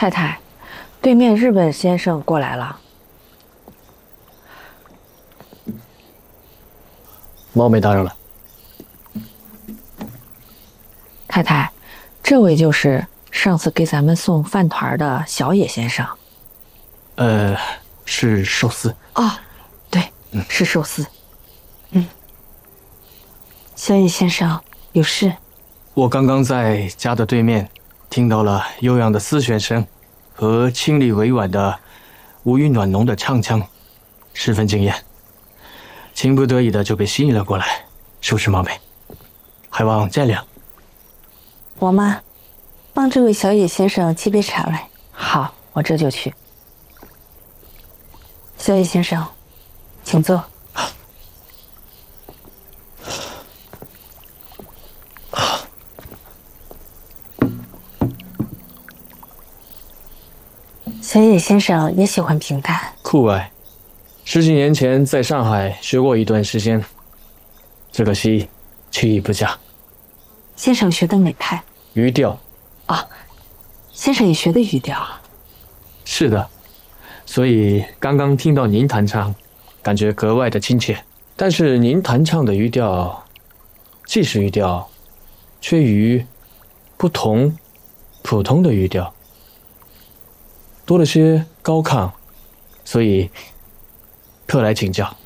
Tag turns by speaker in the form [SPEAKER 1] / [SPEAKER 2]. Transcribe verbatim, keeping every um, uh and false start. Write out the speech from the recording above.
[SPEAKER 1] 太太，对面日本先生过来了。
[SPEAKER 2] 冒昧打扰了。
[SPEAKER 1] 太太，这位就是上次给咱们送饭团的小野先生。
[SPEAKER 2] 呃，是寿司。
[SPEAKER 1] 哦，对，嗯、是寿司。嗯，小野先生有事？
[SPEAKER 2] 我刚刚在家的对面听到了悠扬的丝弦声和清丽委婉的无语暖浓的唱腔，十分惊艳，情不得已的就被吸引了过来，属实冒昧，还望见谅。
[SPEAKER 3] 我吗？帮这位小野先生沏杯茶来。
[SPEAKER 1] 好，我这就去。
[SPEAKER 3] 小野先生，请坐。小野先生也喜欢平淡
[SPEAKER 2] 酷爱，十几年前在上海学过一段时间，只可惜技艺不佳。
[SPEAKER 3] 先生学的哪派？
[SPEAKER 2] 语调。
[SPEAKER 3] 啊，先生也学的语调啊。
[SPEAKER 2] 是的，所以刚刚听到您弹唱，感觉格外的亲切。但是您弹唱的语调，既是语调，却与不同普通的语调多了些高亢，所以特来请教。